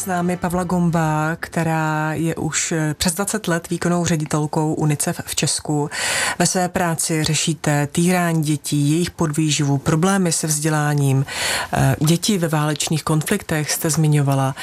S námi Pavla Gomba, která je už přes 20 let výkonnou ředitelkou UNICEF v Česku. Ve své práci řešíte týrání dětí, jejich podvýživu, problémy se vzděláním. Děti ve válečných konfliktech jste zmiňovala.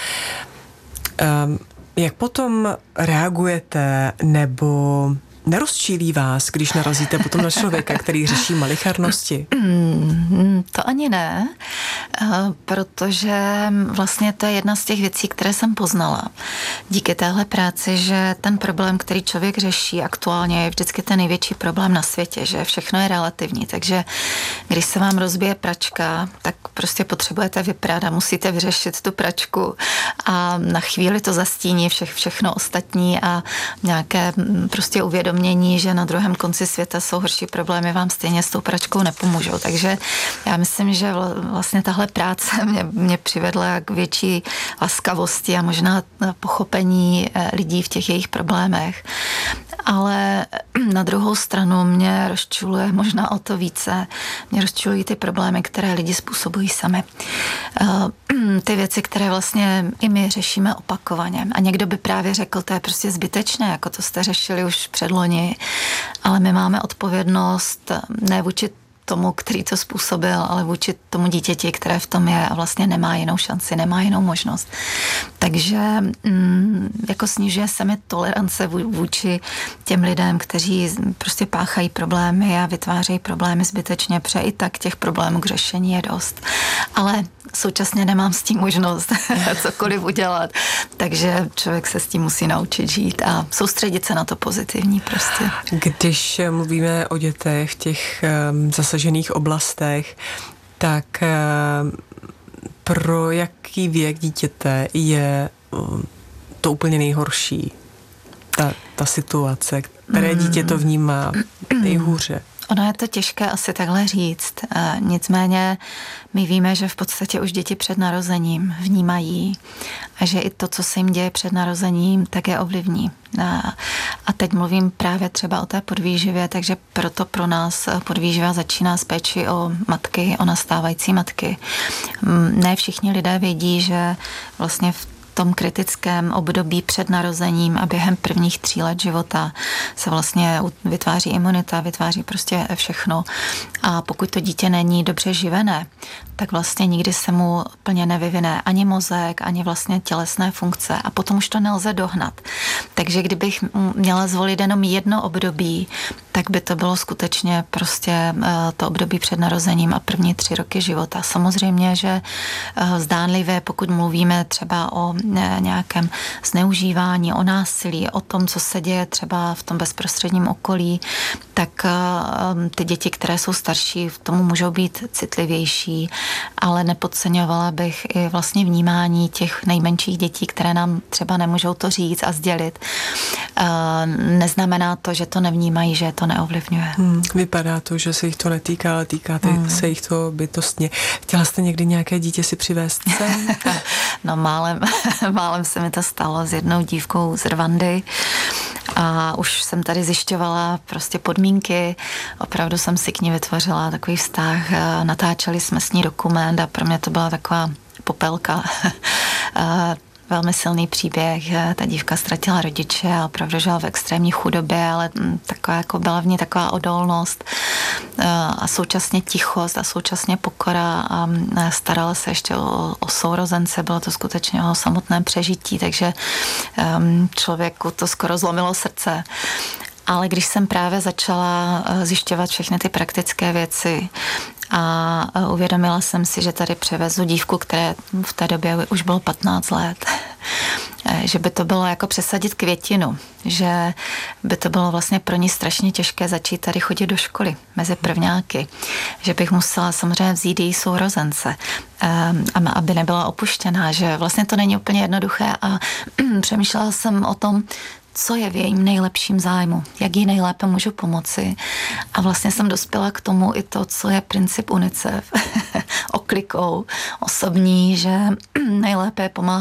Jak potom reagujete, nebo nerozčílí vás, když narazíte potom na člověka, který řeší malicharnosti? To ani ne, protože vlastně to je jedna z těch věcí, které jsem poznala díky téhle práci, že ten problém, který člověk řeší aktuálně, je vždycky ten největší problém na světě, že všechno je relativní, takže když se vám rozbije pračka, tak prostě potřebujete vyprat a musíte vyřešit tu pračku a na chvíli to zastíní všechno ostatní a nějaké prostě uvědomění, že na druhém konci světa jsou horší problémy, vám stejně s tou pračkou nepomůžou. Takže já myslím, že vlastně tahle práce mě přivedla k větší laskavosti a možná pochopení lidí v těch jejich problémech. Ale na druhou stranu mě rozčuluje možná o to více. Mě rozčulují ty problémy, které lidi způsobují sami. Ty věci, které vlastně i my řešíme opakovaně. A někdo by právě řekl, to je prostě zbytečné, jako to jste řešili už předloni, ale my máme odpovědnost ne vůči tomu, který to způsobil, ale vůči tomu dítěti, které v tom je a vlastně nemá jinou šanci, nemá jinou možnost. Takže jako snižuje se mi tolerance vůči těm lidem, kteří prostě páchají problémy a vytvářejí problémy zbytečně, protože i tak těch problémů k řešení je dost. Ale současně nemám s tím možnost cokoliv udělat, takže člověk se s tím musí naučit žít a soustředit se na to pozitivní prostě. Když mluvíme o dětech v těch zasažených oblastech, tak pro jaký věk dítěte je to úplně nejhorší? Ta situace, které dítě to vnímá nejhůře? Ono je to těžké asi takhle říct. Nicméně my víme, že v podstatě už děti před narozením vnímají a že i to, co se jim děje před narozením, tak je ovlivní. A teď mluvím právě třeba o té podvýživě, takže proto pro nás podvýživa začíná s péči o matky, o nastávající matky. Ne všichni lidé vědí, že vlastně v tom kritickém období před narozením a během prvních 3 let života se vlastně vytváří imunita, vytváří prostě všechno. A pokud to dítě není dobře živené, tak vlastně nikdy se mu plně nevyvine ani mozek, ani vlastně tělesné funkce a potom už to nelze dohnat. Takže kdybych měla zvolit jenom jedno období, tak by to bylo skutečně prostě to období před narozením a první 3 roky života. Samozřejmě, že zdánlivě, pokud mluvíme třeba o nějakém zneužívání, o násilí, o tom, co se děje třeba v tom bezprostředním okolí, tak ty děti, které jsou starší, v tomu můžou být citlivější, ale nepodceňovala bych i vlastně vnímání těch nejmenších dětí, které nám třeba nemůžou to říct a sdělit. Neznamená to, že to nevnímají, že to neovlivňuje. Vypadá to, že se jich to netýká, ale týká se jich to bytostně. Chtěla jste někdy nějaké dítě si přivést sem? No málem se mi to stalo s jednou dívkou z Rwandy a už jsem tady zjišťovala prostě podmínky, opravdu jsem si k ní vytvořila takový vztah, natáčeli jsme s ní dokument a pro mě to byla taková popelka. Velmi silný příběh, ta dívka ztratila rodiče a opravdu žila v extrémní chudobě, ale taková, jako byla v ní taková odolnost a současně tichost a současně pokora a starala se ještě o sourozence, bylo to skutečně o samotném přežití, takže člověku to skoro zlomilo srdce. Ale když jsem právě začala zjišťovat všechny ty praktické věci a uvědomila jsem si, že tady převezu dívku, které v té době už bylo 15 let, že by to bylo jako přesadit květinu, že by to bylo vlastně pro ní strašně těžké začít tady chodit do školy mezi prvňáky, že bych musela samozřejmě vzít její sourozence, aby nebyla opuštěná, že vlastně to není úplně jednoduché a přemýšlela jsem o tom, co je v jejím nejlepším zájmu, jak jí nejlépe můžu pomoci. A vlastně jsem dospěla k tomu i to, co je princip UNICEF, oklikou osobní, že nejlépe je pomáhat